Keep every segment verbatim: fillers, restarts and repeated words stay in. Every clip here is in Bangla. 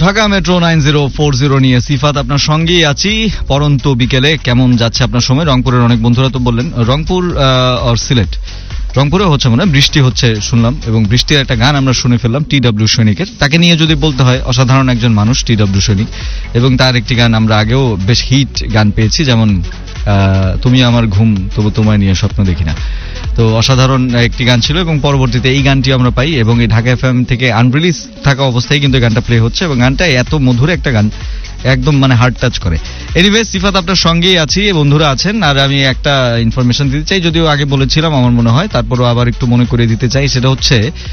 Dhaka metro nine zero four zero নিয়ে সিফাত আপনার সঙ্গেই আছি। পরন্ত বিকেলে কেমন যাচ্ছে আপনার সময়? রংপুরের অনেক বন্ধুরা তো বললেন রংপুর আর সিলেট, রংপুরে হচ্ছে মনে বৃষ্টি হচ্ছে শুনলাম, এবং বৃষ্টির একটা গান আমরা শুনে ফেললাম টি ডাব্লিউ সৈনিকের। তাকে নিয়ে যদি বলতে হয়, অসাধারণ একজন মানুষ টি ডাব্লিউ সৈনিক, এবং তার একটি গান আমরা আগেও বেশ হিট গান পেয়েছি, যেমন তুমি আমার ঘুম তবু তোমায় নিয়ে স্বপ্ন দেখি না। তো অসাধারণ একটি গান ছিল, এবং পরবর্তীতে এই গানটি আমরা পাই, এবং এই ঢাকা এফএম থেকে আনরিলিজ থাকা অবস্থায় কিন্তু গানটা প্লে হচ্ছে, এবং গানটা এত মধুর একটা গান, একদম মানে হার্ট টাচ করে। এনিওয়ে সিফাত আপনার সঙ্গেই আছি, বন্ধুরা আছেন। আর আমি একটা ইনফরমেশন দিতে চাই, যদিও আগে বলেছিলাম আমার মনে হয়, তারপরও আবার একটু মনে করে দিতে চাই। সেটা হচ্ছে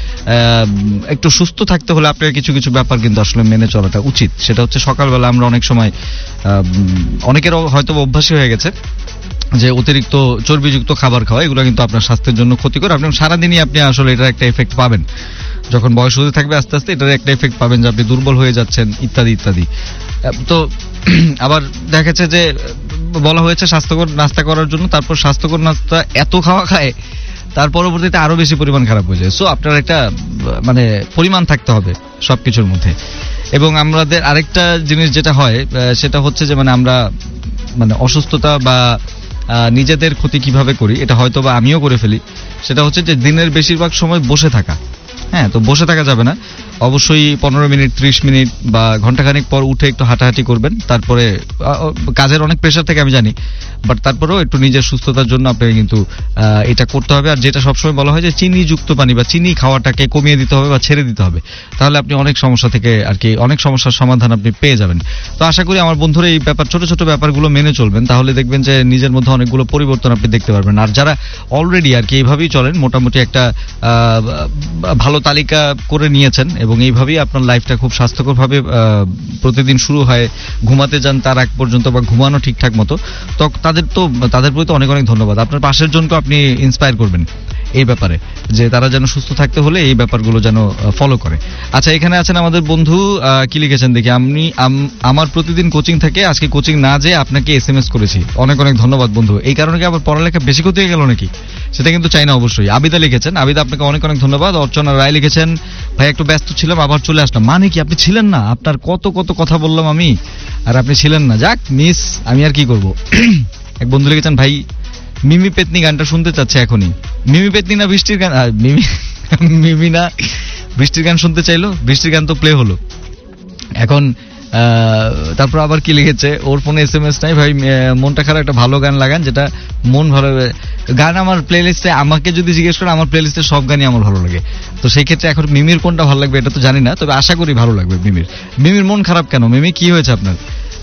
একটু সুস্থ থাকতে হলে আপনার কিছু কিছু ব্যাপার কিন্তু আসলে মেনে চলাটা উচিত। সেটা হচ্ছে সকালবেলা আমরা অনেক সময়, অনেকের হয়তো অভ্যাসই হয়ে গেছে যে অতিরিক্ত চর্বিযুক্ত খাবার খাওয়া, এগুলো কিন্তু আপনার স্বাস্থ্যের জন্য ক্ষতিকর। আপনি সারাদিনই আপনি আসলে এটার একটা এফেক্ট পাবেন, যখন বয়স হতে থাকবে আস্তে আস্তে এটার একটা এফেক্ট পাবেন যে আপনি দুর্বল হয়ে যাচ্ছেন ইত্যাদি ইত্যাদি। তো আবার দেখা যাচ্ছে যে বলা হয়েছে স্বাস্থ্যকর নাস্তা করার জন্য, তারপর স্বাস্থ্যকর নাস্তা এত খাওয়া খায় তার পরবর্তীতে আরো বেশি পরিমাণ খারাপ হয়ে যায়। সো আপনার একটা মানে পরিমাণ থাকতে হবে সবকিছুর মধ্যে। এবং আমাদের আরেকটা জিনিস যেটা হয় সেটা হচ্ছে যে মানে আমরা মানে অসুস্থতা বা নিজেদের ক্ষতি কিভাবে করি, এটা হয়তো বা আমিও করে ফেলি। সেটা হচ্ছে যে দিনের বেশিরভাগ সময় বসে থাকা। হ্যাঁ, তো বসে থাকা যাবে না, অবশ্যই পনেরো মিনিট ত্রিশ মিনিট বা ঘন্টাখানেক পর উঠে একটু হাঁটাহাঁটি করবেন। তারপরে কাজের অনেক প্রেশার থেকে আমি জানি, বাট তারপরেও একটু নিজের সুস্থতার জন্য আপনাকে কিন্তু এটা করতে হবে। আর যেটা সবসময় বলা হয় যে চিনি যুক্ত পানি বা চিনি খাওয়াটাকে কমিয়ে দিতে হবে বা ছেড়ে দিতে হবে, তাহলে আপনি অনেক সমস্যা থেকে আর কি অনেক সমস্যার সমাধান আপনি পেয়ে যাবেন। তো আশা করি আমার বন্ধুরা এই ব্যাপার ছোট ছোট ব্যাপারগুলো মেনে চলবেন, তাহলে দেখবেন যে নিজের মধ্যে অনেকগুলো পরিবর্তন আপনি দেখতে পারবেন। আর যারা অলরেডি আর কি এইভাবেই চলেন, মোটামুটি একটা ভালো তালিকা করে নিয়েছেন এবং এইভাবেই আপনার লাইফটা খুব স্বাস্থ্যকরভাবে প্রতিদিন শুরু হয়, ঘুমাতে যান তার আগ পর্যন্ত বা ঘুমানো ঠিকঠাক মতো, তো তাদের তো তাদের প্রতি অনেক অনেক ধন্যবাদ। আপনার পাশের জনকে আপনি ইন্সপায়ার করবেন এই ব্যাপারে, যে তারা যেন সুস্থ থাকতে হলে এই ব্যাপারগুলো যেন ফলো করে। আচ্ছা, এখানে আছেন আমাদের বন্ধু, কি লিখেছেন দেখি। আমি আমার প্রতিদিন কোচিং থাকে, আজকে কোচিং না যেয়ে আপনাকে এস এম এস করেছি। অনেক অনেক ধন্যবাদ বন্ধু। এই কারণে কি আবার পড়ালেখা বেশি ক্ষতি হয়ে গেল নাকি? সেটা কিন্তু চাই না অবশ্যই। আবিদা লিখেছেন, আবিদা আপনাকে অনেক অনেক ধন্যবাদ। অর্চনা রায় লিখেছেন, ভাই একটু ব্যস্ত ছিলাম আবার চলে আসলাম। মানে কি আপনি ছিলেন না? আপনার কত কত কথা বললাম আমি, আর আপনি ছিলেন না। যাক মিস, আমি আর কি করব। এক বন্ধু লিখেছেন, ভাই মিমি পেতনি গানটা শুনতে চাচ্ছে এখনই। মিমি পেতনি না বৃষ্টির গান? মিমি মিমি না বৃষ্টির গান শুনতে চাইলো, বৃষ্টির গান তো প্লে হলো এখন। তারপর আবার কি লিখেছে, ওর ফোনে এস এম এস নাই, ভাই মনটা খারাপ, একটা ভালো গান লাগান যেটা মন ভালো। গান আমার প্লে লিস্টে, আমাকে যদি জিজ্ঞেস করে আমার প্লে লিস্টে সব গানই আমার ভালো লাগে। তো সেই ক্ষেত্রে এখন মিমির কোনটা ভালো লাগবে এটা তো জানি না, তবে আশা করি ভালো লাগবে মিমির। মিমির মন খারাপ কেন? মিমি কি হয়েছে আপনার?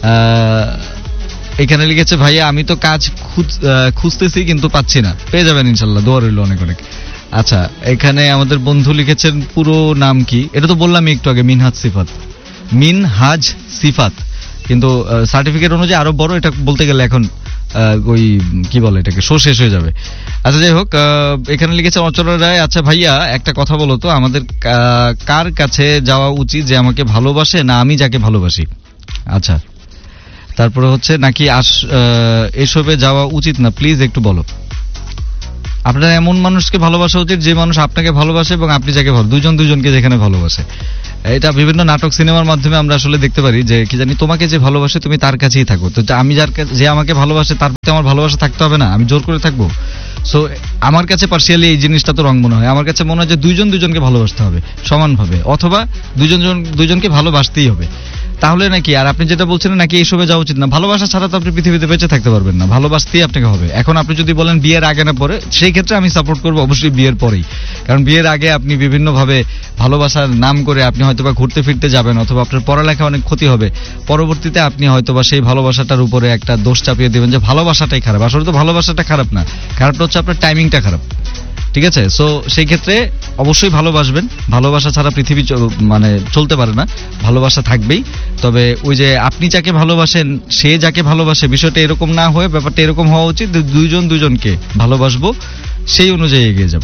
এখানে লিখেছে, ভাইয়া আমি তো কাজ খুঁজতেছি কিন্তু পাচ্ছি না। পেয়ে যাবেন ইনশাল্লাহ, দোয়া রইল অনেক অনেক। আচ্ছা, এখানে আমাদের বন্ধু লিখেছেন, পুরো নাম কি? এটা তো বললাম একটু আগে, মিনহাজ সিফাত। মিনহাজ সিফাত, কিন্তু সার্টিফিকেট অনুযায়ী আরো বড়। এটা বলতে গেলে এখন ওই কি বলে এটাকে, শো শেষ হয়ে যাবে। আচ্ছা যাই হোক, এখানে লিখেছে অচলা রায়, আচ্ছা ভাইয়া একটা কথা বলো তো, আমাদের কার কাছে যাওয়া উচিত যে আমাকে ভালোবাসে, না আমি যাকে ভালোবাসি? আচ্ছা, তারপরে হচ্ছে নাকি এসবে যাওয়া উচিত না, প্লিজ একটু বলো। আপনার এমন মানুষকে ভালোবাসা উচিত যে মানুষ আপনাকে ভালোবাসে এবং আপনি যাকে ভালো, দুজন দুজনকে যেখানে ভালোবাসে। এটা বিভিন্ন নাটক সিনেমার মাধ্যমে আমরা আসলে দেখতে পারি যে কি জানি, তোমাকে যে ভালোবাসে তুমি তার কাছেই থাকো। তো আমি যার যে আমাকে ভালোবাসে তার প্রতি আমার ভালোবাসা থাকতে হবে না, আমি জোর করে থাকবো? সো আমার কাছে পার্সিয়ালি এই জিনিসটা তো রং মনে হয়। আমার কাছে মনে হয় যে দুইজন দুজনকে ভালোবাসতে হবে সমানভাবে, অথবা দুজন দুজনকে ভালোবাসতেই হবে, তাহলে নাকি। আর আপনি যেটা বলছেন নাকি এইসবে যাওয়া উচিত না, ভালোবাসা ছাড়া তো আপনি পৃথিবীতে বেঁচে থাকতে পারবেন না, ভালোবাসতেই আপনাকে হবে। এখন আপনি যদি বলেন বিয়ের আগে না পরে, সেই ক্ষেত্রে আমি সাপোর্ট করবো অবশ্যই বিয়ের পরেই। কারণ বিয়ের আগে আপনি বিভিন্নভাবে ভালোবাসার নাম করে আপনি হয়তোবা ঘুরতে ফিরতে যাবেন, অথবা আপনার পড়ালেখা অনেক ক্ষতি হবে। পরবর্তীতে আপনি হয়তোবা সেই ভালোবাসাটার উপরে একটা দোষ চাপিয়ে দেবেন যে ভালোবাসাটাই খারাপ। আসলে তো ভালোবাসাটা খারাপ না, খারাপটা হচ্ছে আপনার টাইমিংটা খারাপ। ঠিক আছে, সো সেই ক্ষেত্রে অবশ্যই ভালোবাসবেন। ভালোবাসা ছাড়া পৃথিবী মানে চলতে পারে না, ভালোবাসা থাকবেই। তবে ওই যে আপনি যাকে ভালোবাসেন সে যাকে ভালোবাসে, বিষয়টা এরকম না হয়ে ব্যাপারটা এরকম হওয়া উচিত, দুইজন দুজনকে ভালোবাসবো, সেই অনুযায়ী এগিয়ে যাব।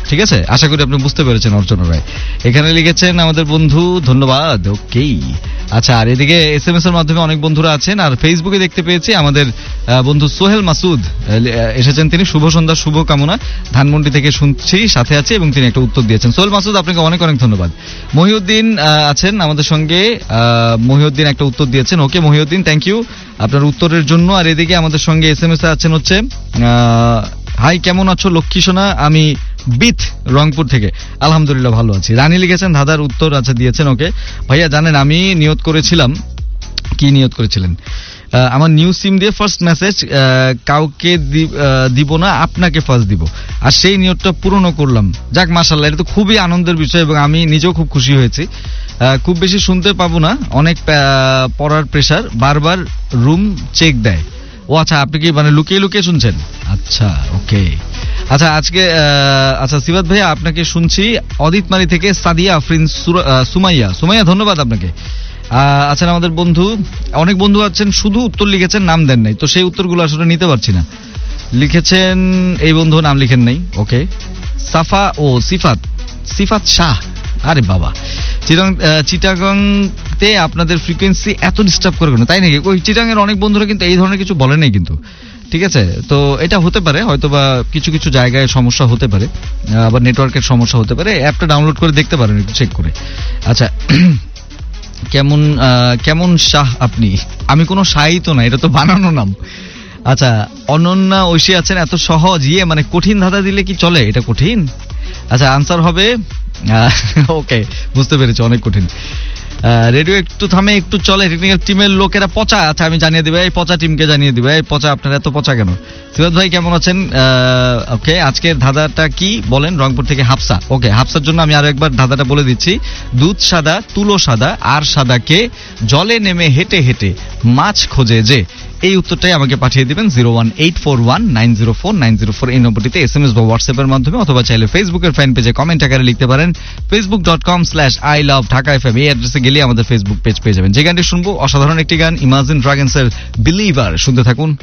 ঠিক আছে, আশা করি আপনি বুঝতে পেরেছেন অর্চনা রায়। এখানে লিখেছেন আমাদের বন্ধু, ধন্যবাদ। ওকেই, আচ্ছা, আর এদিকে এস এম এস এর মাধ্যমে অনেক বন্ধুরা আছেন, আর ফেসবুকে দেখতে পেয়েছি আমাদের বন্ধু সোহেল মাসুদ এসেছেন। তিনি শুভ সন্ধ্যা, শুভ কামনা, ধানমন্ডি থেকে শুনছি, সাথে আছে, এবং তিনি একটা উত্তর দিয়েছেন। সোহেল মাসুদ, আপনাকে অনেক অনেক ধন্যবাদ। মহিউদ্দিন আছেন আমাদের সঙ্গে, মহিউদ্দিন একটা উত্তর দিয়েছেন। ওকে মহিউদ্দিন, থ্যাংক ইউ আপনার উত্তরের জন্য। আর এদিকে আমাদের সঙ্গে এস এম এস আছেন হচ্ছে, হাই কেমন আছো লক্ষ্মী সোনা, আমি বিথ রংপুর থেকে, আলহামদুলিল্লাহ ভালো আছি। রানী লিখেছেন ধাঁধার উত্তর আচ্ছা দিয়েছেন। ওকে ভাইয়া, জানেন আমি নিয়ত করেছিলাম, কি নিয়ত করেছিলেন? আমার নিউ সিম দিয়ে ফার্স্ট মেসেজ কাউকে দিব না, আপনাকে ফার্স্ট দিব, আর সেই নিয়তটা পূরণও করলাম। যাক মাশাআল্লাহ, এটা তো খুবই আনন্দের বিষয় এবং আমি নিজেও খুব খুশি হয়েছি। খুব বেশি শুনতে পাবো না, অনেক পড়ার প্রেশার, বারবার রুম চেক দেয়। ও আচ্ছা, আপনি কি মানে লুকিয়ে লুকিয়ে শুনছেন? আচ্ছা ওকে, আচ্ছা আজকে আচ্ছা সিবাত ভাইয়া আপনাকে শুনছি অদিতমারি থেকে সাদিয়া আফরিন সুমাইয়া। সুমাইয়া ধন্যবাদ আপনাকে। আছেন আমাদের বন্ধু, অনেক বন্ধু আছেন শুধু উত্তর লিখেছেন, নাম দেন নাই, তো সেই উত্তরগুলো আসলে নিতে পারছি না। লিখেছেন এই বন্ধু, নাম লিখেন নাই। ওকে, সাফা ও সিফাত, সিফাত শাহ, আরে বাবা, চিটাং চিটাগাংতে আপনাদের ফ্রিকোয়েন্সি এত ডিস্টার্ব করে কেন, তাই নাকি? ওই চিটাগাংয়ের অনেক বন্ধুরা কিন্তু এই ধরনের কিছু বলে নাই কিন্তু, ঠিক আছে? তো এটা হতে পারে হয়তো বা কিছু কিছু জায়গায় সমস্যা হতে পারে, আবার নেটওয়ার্কের সমস্যা হতে পারে। অ্যাপটা ডাউনলোড করে দেখতে পারেন একটু চেক করে। আচ্ছা, কেমন কেমন শাহ আপনি? আমি কোনো শাহই তো না, এটা তো বানানো নাম। আচ্ছা, অনন্যা ঐশী আছেন, এত সহজ, ইয়ে মানে কঠিন ধাঁধা দিলে কি চলে? এটা কঠিন। আচ্ছা, আনসার হবে ওকে, বুঝতে পেরেছি, অনেক কঠিন। রেডিও একটু থামে, একটু চলে, টেকনিক্যাল টিমের লোকেরা পচা। আচ্ছা, আমি জানিয়ে দিবে, এই পচা টিমকে জানিয়ে দিবে, এই পচা, আপনারা এত পচা কেন? সিরাজ ভাই কেমন আছেন? ওকে, আজকের ধাঁধাটা কি বলেন? রংপুর থেকে হাফসা। ওকে, হাফসার জন্য আমি আরো একবার ধাঁধাটা বলে দিচ্ছি। দুধ সাদা, তুলো সাদা, আর সাদাকে জলে নেমে হেঁটে হেঁটে মাছ খোঁজে যে, এই উত্তরটাই আমাকে পাঠিয়ে দিবেন zero one eight four one nine zero four nine zero four এই নম্বরটিতে এস এম এস বা হোয়াটসঅ্যাপের মাধ্যমে, অথবা চাইলে ফেসবুকের ফ্যান পেজে কমেন্ট আকারে লিখতে পারেন, Facebook dot com slash I love Dhaka F M. এই অ্যাড্রেসে গেলে আমাদের ফেসবুক পেজ পেয়ে যাবেন। যে গানটি শুনবো অসাধারণ একটি গান, ইমাজিন ড্রাগনসের বিলিভার, শুনতে থাকুন।